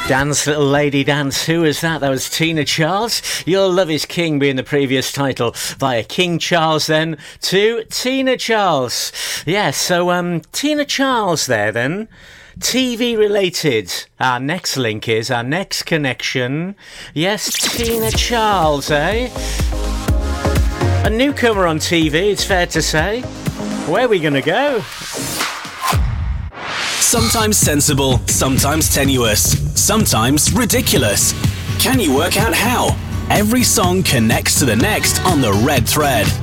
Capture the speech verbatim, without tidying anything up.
Dance, little lady, dance. Who was that? That was Tina Charles. Your Love is King being the previous title via King Charles then to Tina Charles. Yes, yeah, so um, Tina Charles there then. T V related. Our next link is, our next connection. Yes, Tina Charles, eh? A newcomer on T V, it's fair to say. Where are we going to go? Sometimes sensible, sometimes tenuous, sometimes ridiculous. Can you work out how? Every song connects to the next on the Red Thread.